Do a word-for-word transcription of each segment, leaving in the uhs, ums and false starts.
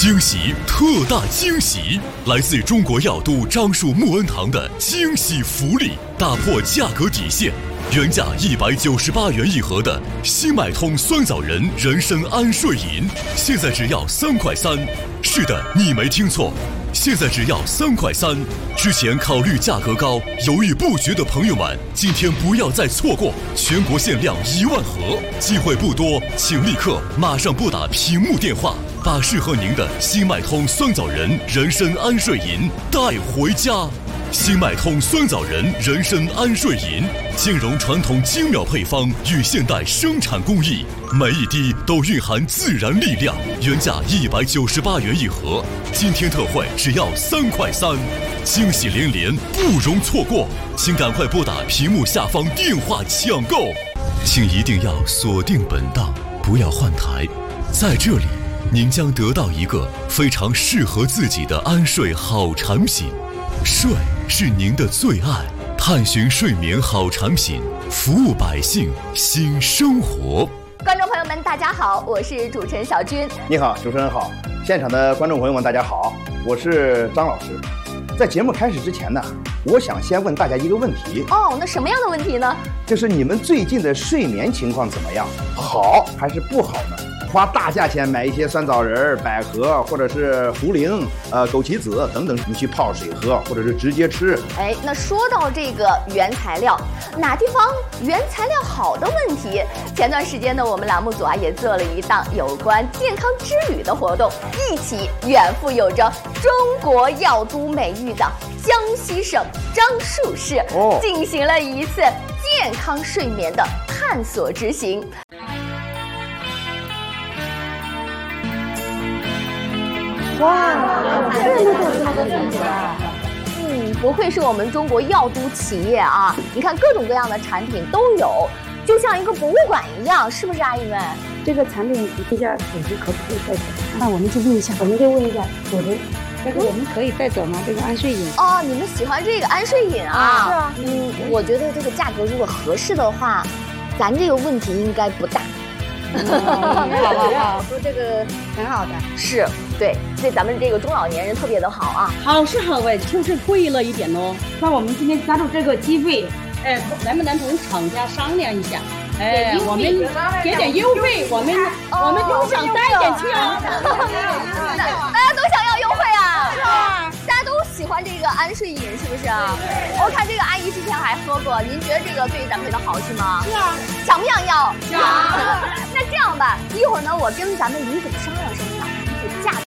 惊喜特大惊喜！来自中国药都樟树木恩堂的惊喜福利，打破价格底线。原价一百九十八元一盒的新脉通酸枣仁人参安睡饮，现在只要三块三。是的，你没听错，现在只要三块三。之前考虑价格高、犹豫不决的朋友们，今天不要再错过，全国限量一万盒，机会不多，请立刻马上拨打屏幕电话，把适合您的新脉通酸枣仁人参安睡饮带回家。新脉通酸枣仁人参安睡饮，兼容传统精妙配方与现代生产工艺，每一滴都蕴含自然力量。原价一百九十八元一盒，今天特惠只要三块三，惊喜连连，不容错过，请赶快拨打屏幕下方电话抢购。请一定要锁定本档，不要换台，在这里您将得到一个非常适合自己的安睡好产品。睡是您的最爱，探寻睡眠好产品，服务百姓新生活。 观众朋友们大家好，我是主持人小军。 你好，主持人好，现场的观众朋友们大家好，我是张老师。在节目开始之前呢，我想先问大家一个问题。 哦，那什么样的问题呢？ 就是你们最近的睡眠情况怎么样？好还是不好呢？花大价钱买一些酸枣仁、百合或者是茯苓、呃枸杞子等等，你去泡水喝，或者是直接吃。 哎，那说到这个原材料，哪地方原材料好的问题，前段时间呢，我们栏目组啊也做了一档有关健康之旅的活动，一起远赴有着中国药都美誉的江西省樟树市，哦，进行了一次健康睡眠的探索之行。 哇，这么多这么多品种啊！ 嗯，不愧是我们中国药都企业啊！你看各种各样的产品都有，就像一个博物馆一样，是不是阿姨们？ 这个产品这家组织可不可以带走？那我们就问一下，我们就问一下组织，这个我们可以带走吗？这个安睡饮？ 哦，你们喜欢这个安睡饮啊？ 是啊。 嗯，我觉得这个价格如果合适的话，咱这个问题应该不大。 嗯、好好好，说这个很好的， 是对，对咱们这个中老年人特别的好啊。 好是好哎，就是贵了一点哦。 那我们今天加入这个机会， 哎，能不能同厂家商量一下？哎，我们给点优惠，我们、哦、我们都想带点去啊。 大家都想要优惠啊？是啊，大家都喜欢这个安睡饮，是不是啊？我看这个阿姨之前还喝过，您觉得这个对咱们的好是吗？ 是啊。 想不想要？ 想。 那这样吧，一会儿呢，我跟咱们李总商量商量这个价。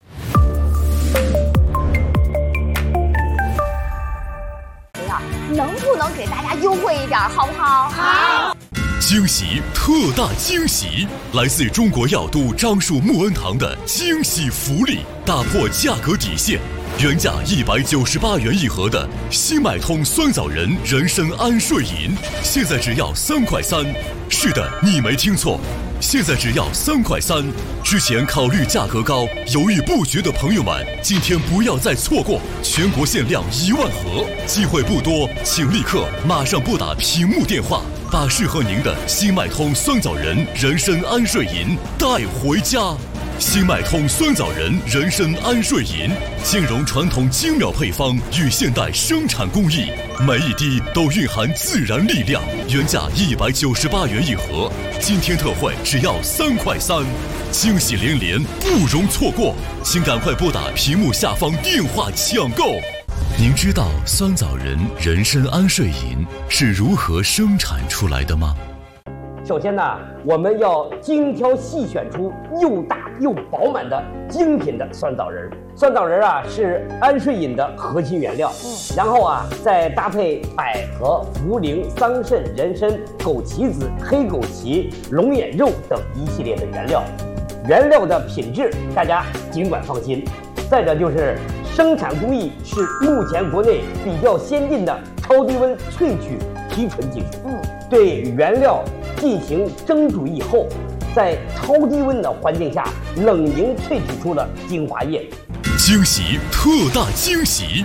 能不能给大家优惠一点，好不好？ 好。 惊喜特大惊喜！来自中国药都樟树木恩堂的惊喜福利，打破价格底线。原价一百九十八元一盒的新脉通酸枣仁人参安睡饮，现在只要三块三。是的，你没听错，现在只要三块三。之前考虑价格高、犹豫不决的朋友们，今天不要再错过，全国限量一万盒，机会不多，请立刻马上拨打屏幕电话，把适合您的新脉通酸枣仁人参安睡饮带回家。新脉通酸枣仁人参安睡饮，兼容传统精妙配方与现代生产工艺，每一滴都蕴含自然力量。原价一百九十八元一盒，今天特惠只要三块三，惊喜连连，不容错过，请赶快拨打屏幕下方电话抢购。您知道酸枣仁人参安睡饮是如何生产出来的吗？ 首先呢，我们要精挑细选出又大又饱满的精品的酸枣仁。酸枣仁啊是安睡饮的核心原料，嗯，然后啊再搭配百合、茯苓、桑葚、人参、枸杞子、黑枸杞、龙眼肉等一系列的原料。原料的品质大家尽管放心。再者就是生产工艺是目前国内比较先进的超低温萃取提纯技术，嗯，对原料进行蒸煮以后，在超低温的环境下冷凝萃取出了精华液。 惊喜特大惊喜！